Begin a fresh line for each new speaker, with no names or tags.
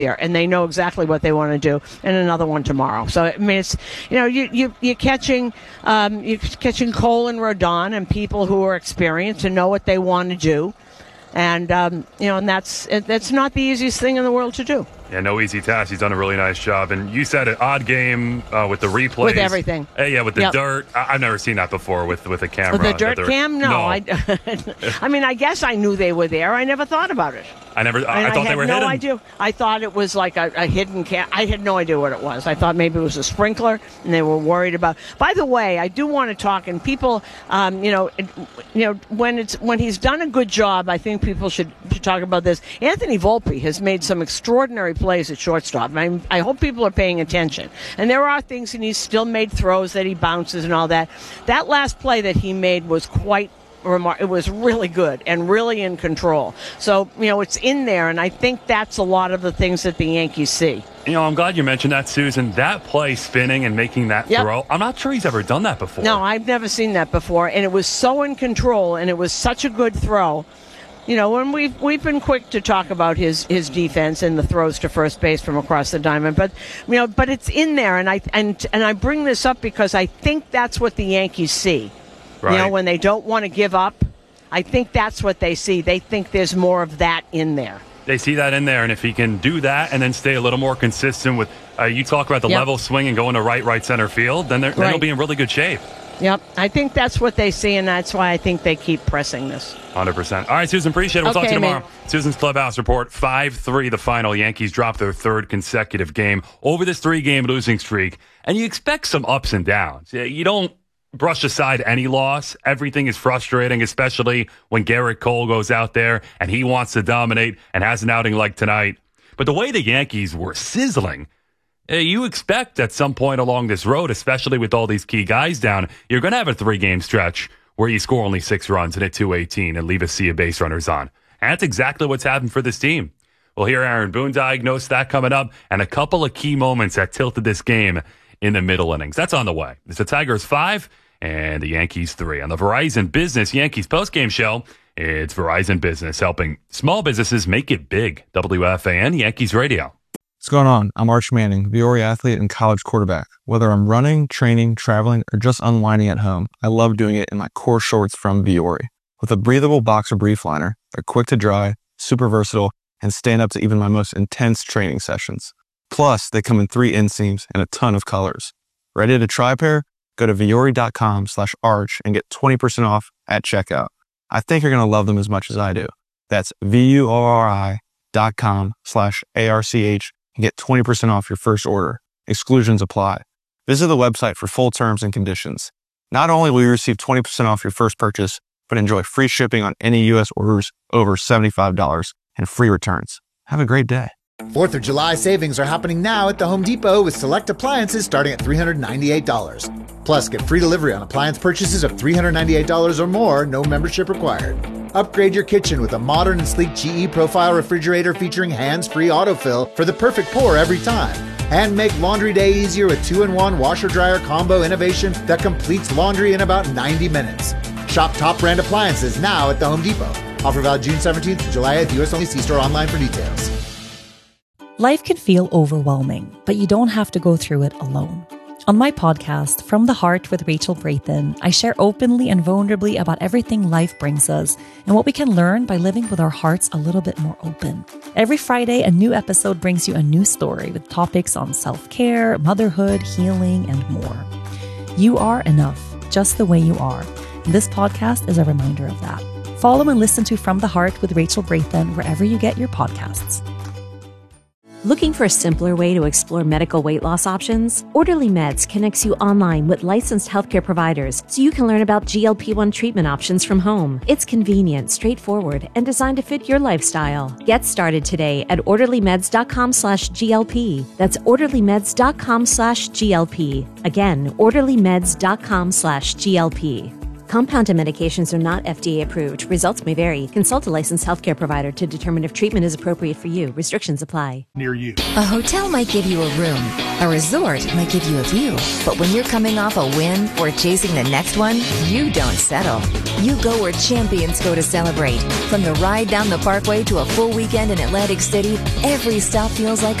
year, and they know exactly what they want to do, and another one tomorrow. So I mean, it's you're catching Cole and Rodon and people who are experienced and know what they want to do, and and that's not the easiest thing in the world to do.
Yeah, no easy task. He's done a really nice job. And you said an odd game with the replays.
With everything.
With the dirt. I've never seen that before with a camera.
With the dirt cam? No. I mean, I guess I knew they were there. I never thought about it.
I thought they were hidden.
I had no idea. I thought it was like a hidden cam. I had no idea what it was. I thought maybe it was a sprinkler, and they were worried about. By the way, I do want to talk, and people, when he's done a good job, I think people should talk about this. Anthony Volpe has made some extraordinary plays at shortstop. I hope people are paying attention. And there are things, and he's still made throws that he bounces and all that. That last play that he made was quite it was really good and really in control. So, it's in there, and I think that's a lot of the things that the Yankees see.
I'm glad you mentioned that, Susan. That play, spinning and making that throw, I'm not sure he's ever done that before.
No, I've never seen that before, and it was so in control, and it was such a good throw. And we've been quick to talk about his defense and the throws to first base from across the diamond, but it's in there, and I bring this up because I think that's what the Yankees see.
Right.
When they don't want to give up, I think that's what they see. They think there's more of that in there.
They see that in there, and if he can do that and then stay a little more consistent with, you talk about the level swing and going to right center field, then he'll be in really good shape.
Yep, I think that's what they see, and that's why I think they keep pressing this.
100%. All right, Susan, appreciate it. We'll talk to you tomorrow. Susan's Clubhouse Report, 5-3 the final. Yankees dropped their third consecutive game over this 3-game losing streak, and you expect some ups and downs. You don't brush aside any loss. Everything is frustrating, especially when Garrett Cole goes out there and he wants to dominate and has an outing like tonight. But the way the Yankees were sizzling, you expect at some point along this road, especially with all these key guys down, you're going to have a 3-game stretch where you score only 6 runs and hit 218 and leave a sea of base runners on. And that's exactly what's happened for this team. We'll hear Aaron Boone diagnose that coming up, and a couple of key moments that tilted this game in the middle innings. That's on the way. It's the Tigers 5 and the Yankees 3. On the Verizon Business Yankees postgame show, it's Verizon Business helping small businesses make it big. WFAN Yankees Radio.
What's going on? I'm Arch Manning, Viore athlete and college quarterback. Whether I'm running, training, traveling, or just unwinding at home, I love doing it in my core shorts from Viore. With a breathable boxer brief liner, they're quick to dry, super versatile, and stand up to even my most intense training sessions. Plus, they come in 3 inseams and a ton of colors. Ready to try a pair? Go to Viore.com/arch and get 20% off at checkout. I think you're going to love them as much as I do. That's VUORI.com/ARCH and get 20% off your first order. Exclusions apply. Visit the website for full terms and conditions. Not only will you receive 20% off your first purchase, but enjoy free shipping on any U.S. orders over $75 and free returns. Have a great day.
4th of July savings are happening now at the Home Depot with select appliances starting at $398. Plus, get free delivery on appliance purchases of $398 or more, no membership required. Upgrade your kitchen with a modern and sleek GE Profile refrigerator featuring hands-free autofill for the perfect pour every time. And make laundry day easier with 2-in-1 washer-dryer combo innovation that completes laundry in about 90 minutes. Shop top brand appliances now at the Home Depot. Offer valid June 17th to July 8th. U.S. only. See store online for details.
Life can feel overwhelming, but you don't have to go through it alone. On my podcast, From the Heart with Rachel Brathen, I share openly and vulnerably about everything life brings us and what we can learn by living with our hearts a little bit more open. Every Friday, a new episode brings you a new story with topics on self-care, motherhood, healing, and more. You are enough, just the way you are. And this podcast is a reminder of that. Follow and listen to From the Heart with Rachel Brathen wherever you get your podcasts.
Looking for a simpler way to explore medical weight loss options? Orderly Meds connects you online with licensed healthcare providers so you can learn about GLP-1 treatment options from home. It's convenient, straightforward, and designed to fit your lifestyle. Get started today at orderlymeds.com/GLP. That's orderlymeds.com/GLP. Again, orderlymeds.com/GLP. Compounded medications are not FDA approved. Results may vary. Consult a licensed healthcare provider to determine if treatment is appropriate for you. Restrictions apply.
Near you.
A hotel might give you a room. A resort might give you a view. But when you're coming off a win or chasing the next one, you don't settle. You go where champions go to celebrate. From the ride down the parkway to a full weekend in Atlantic City, every stop feels like